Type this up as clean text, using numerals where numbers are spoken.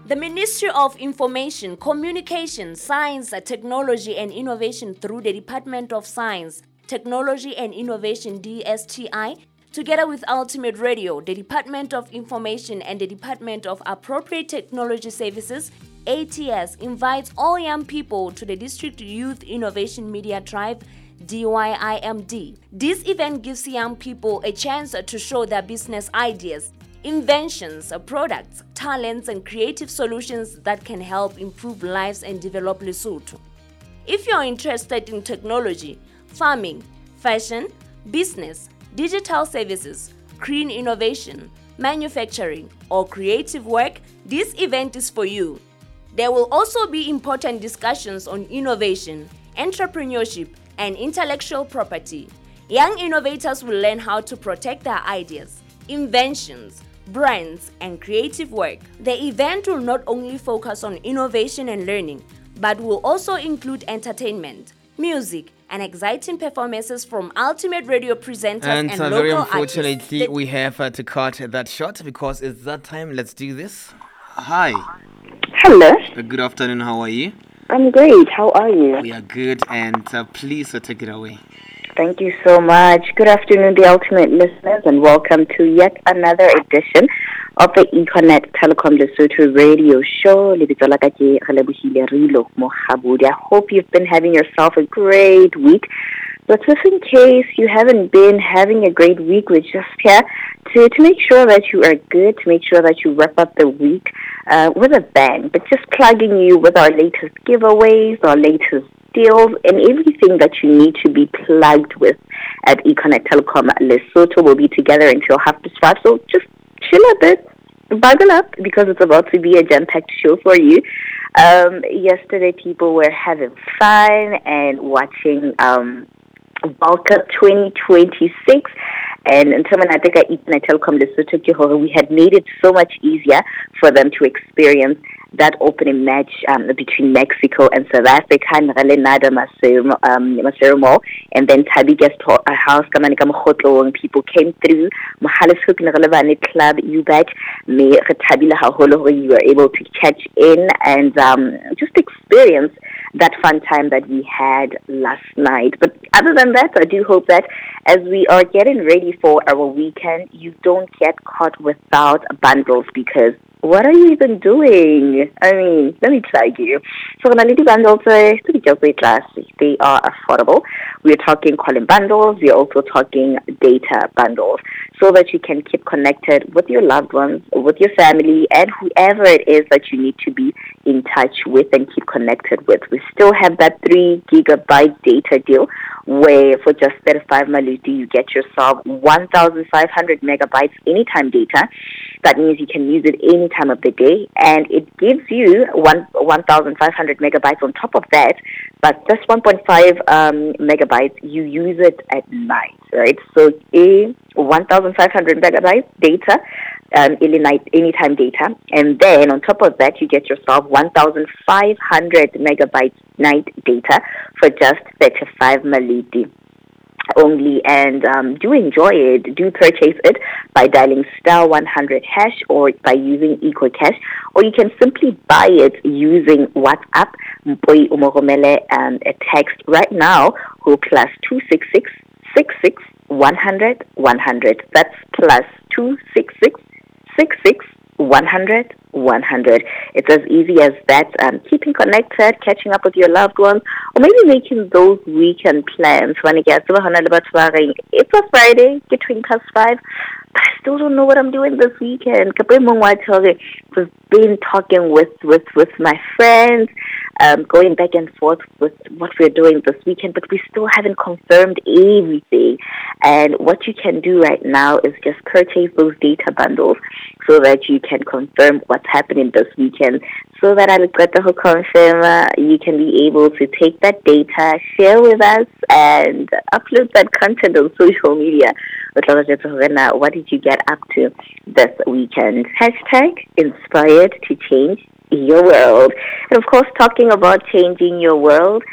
The Ministry of Information, Communication, Science, Technology and Innovation through the Department of Science, Technology and Innovation DSTI, together with Ultimate Radio, the Department of Information and the Department of Appropriate Technology Services, ATS, invites all young people to the District Youth Innovation Media Drive, DYIMD. This event gives young people a chance to show their business ideas, inventions, products, talents, and creative solutions that can help improve lives and develop Lesotho. If you're interested in technology, farming, fashion, business, digital services, green innovation, manufacturing, or creative work, this event is for you. There will also be important discussions on innovation, entrepreneurship, and intellectual property. Young innovators will learn how to protect their ideas, inventions, brands, and creative work. The event will not only focus on innovation and learning, but will also include entertainment, music, and exciting performances from Ultimate Radio presenters and local very artists. unfortunately, we have to cut that short because it's that time. Let's do this. Hi. Hello. Good afternoon. How are you? I'm great. How are you? We are good, and please take it away. Thank you so much. Good afternoon, the ultimate listeners, and welcome to yet another edition of the Econet Telecom Lesotho radio show. I hope you've been having yourself a great week. But just in case you haven't been having a great week, we're just here to make sure that you are good, to make sure that you wrap up the week with a bang. But just plugging you with our latest giveaways, our latest deals, and everything that you need to be plugged with at Econet Telecom Lesotho. We'll be together until 5:30. So just chill a bit, buckle up, because it's about to be a jam-packed show for you. Yesterday, people were having fun and watching World Cup 2026. And in terms of Econet Telecom Lesotho, we had made it so much easier for them to experience that opening match between Mexico and South Africa, and then Tabi guest house, people came through. Club, you bet me, you were able to catch in and just experience that fun time that we had last night. But other than that, I do hope that as we are getting ready for our weekend, you don't get caught without bundles, because what are you even doing? I mean, let me tell you. So, bundles, they are affordable. We're talking calling bundles. We're also talking data bundles, so that you can keep connected with your loved ones, with your family, and whoever it is that you need to be in touch with and keep connected with. We still have that 3 gigabyte data deal, where for just 35 Maluti, you get yourself 1,500 megabytes anytime data. That means you can use it any time of the day, and it gives you 1,500 megabytes on top of that. But this 1.5 megabytes, you use it at night, right? So 1,500 megabytes data, anytime data, and then on top of that, you get yourself 1,500 megabytes night data for just 35 Maluti only. And do enjoy it. Do purchase it by dialing *100# or by using EcoCash, or you can simply buy it using WhatsApp. A text right now, who +266 66 100 100. That's +266 66 100 100. It's as easy as that. Keeping connected, catching up with your loved ones, or maybe making those weekend plans. It's a Friday, get 5:20. I still don't know what I'm doing this weekend. We've been talking with my friends, going back and forth with what we're doing this weekend, but we still haven't confirmed everything. And what you can do right now is just purchase those data bundles so that you can confirm what's happening this weekend, so that I'll get the whole confirm. You can be able to take that data, share with us, and upload that content on social media. What did you get up to this weekend? #inspired to change your world. And of course, talking about changing your world,